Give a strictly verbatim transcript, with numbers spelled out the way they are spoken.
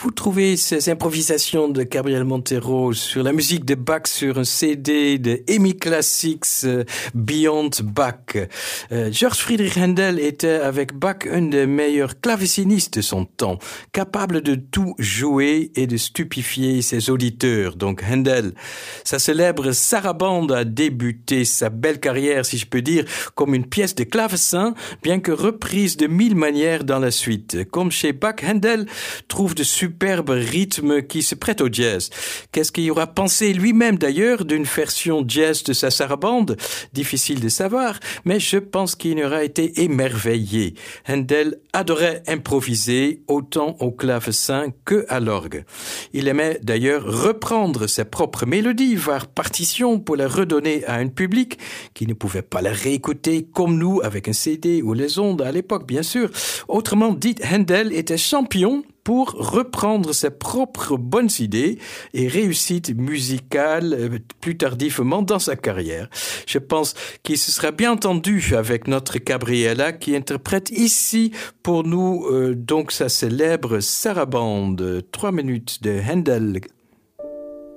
Vous trouvez ces improvisations de Gabriel Montero sur la musique de Bach sur un C D de EMI Classics euh, Beyond Bach. Euh, George Friedrich Händel était avec Bach un des meilleurs clavecinistes de son temps, capable de tout jouer et de stupifier ses auditeurs. Donc Händel, sa célèbre sarabande a débuté sa belle carrière, si je peux dire, comme une pièce de clavecin, bien que reprise de mille manières dans la suite. Comme chez Bach, Händel trouve de superbes rythmes qui se prêtent au jazz. Qu'est-ce qu'il aura pensé lui-même d'ailleurs d'une version jazz de sa sarabande? Difficile de savoir, mais je pense qu'il aura été émerveillé. Händel adorait improviser autant au clavecin que à l'orgue. Il aimait d'ailleurs reprendre ses propres mélodies, voire partitions, pour les redonner à un public qui ne pouvait pas les réécouter comme nous avec un C D ou les ondes à l'époque, bien sûr. Autrement dit, Händel était champion pour reprendre ses propres bonnes idées et réussites musicales plus tardivement dans sa carrière. Je pense qu'il se sera bien entendu avec notre Gabriela qui interprète ici pour nous euh, donc sa célèbre sarabande. Trois minutes de Händel.